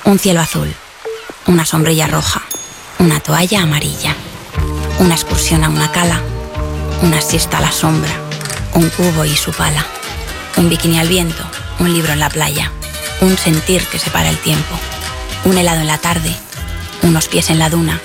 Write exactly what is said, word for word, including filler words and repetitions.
Un cielo azul, una sombrilla roja, una toalla amarilla, una excursión a una cala, una siesta a la sombra, un cubo y su pala, un bikini al viento, un libro en la playa, un sentir que separa el tiempo, un helado en la tarde, unos pies en la duna,